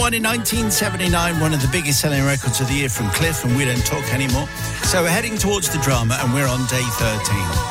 One in 1979, one of the biggest selling records of the year from Cliff, and We Don't Talk Anymore. So we're heading towards the drama, and we're on day 13.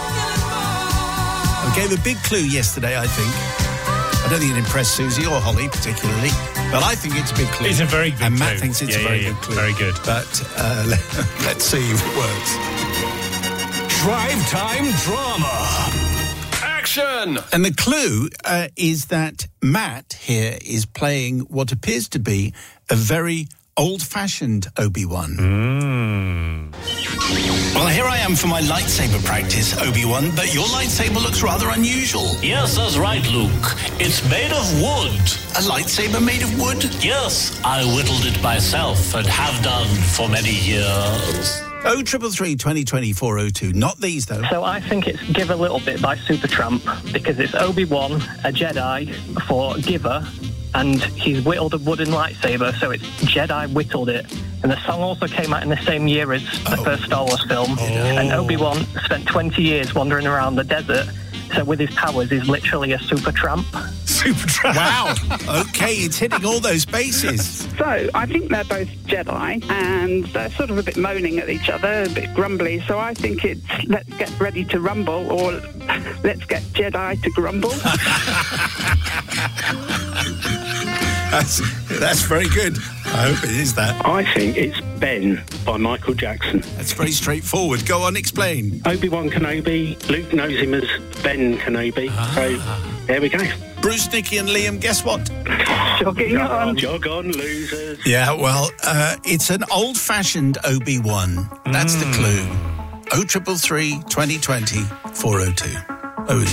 I gave a big clue yesterday, I think. I don't think it impressed Susie or Holly particularly, but I think it's a big clue. It's a very good and clue. Matt thinks it's a very good clue. Very good. But let's see if it works. Drive Time Drama. Action! And the clue is that Matt here is playing what appears to be a very old-fashioned Obi-Wan. Well, here I am for my lightsaber practice, Obi-Wan, but your lightsaber looks rather unusual. Yes, that's right, Luke. It's made of wood. A lightsaber made of wood? Yes, I whittled it myself and have done for many years. 0333 2020 402. Not these, though. So I think it's Give a Little Bit by Supertramp, because it's Obi-Wan, a Jedi, for Giver, and he's whittled a wooden lightsaber, so it's Jedi whittled it. And the song also came out in the same year as the first Star Wars film. And Obi-Wan spent 20 years wandering around the desert, so with his powers, he's literally a super tramp. Supertramp. Wow. Okay, it's hitting all those bases. So I think they're both Jedi, and they're sort of a bit moaning at each other, a bit grumbly. So I think it's Let's Get Ready to Rumble, or Let's Get Jedi to Grumble. That's very good. I hope it is that. I think it's Ben by Michael Jackson. That's very straightforward. Go on, explain. Obi-Wan Kenobi, Luke knows him as Ben Kenobi. So there we go. Bruce, Nicky and Liam, guess what? Jogging on. Jog on, losers. Yeah, well, it's an old-fashioned Obi-Wan. That's the clue. 0333 2020 402.